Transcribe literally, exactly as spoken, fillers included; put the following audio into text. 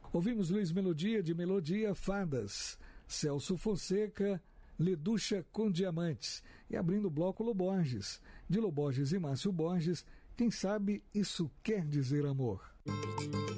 Ouvimos Luiz Melodia, de Melodia, Fadas, Celso Fonseca, Leducha com Diamantes. E abrindo o bloco, Loborges, de Loborges e Márcio Borges, Quem Sabe Isso Quer Dizer Amor.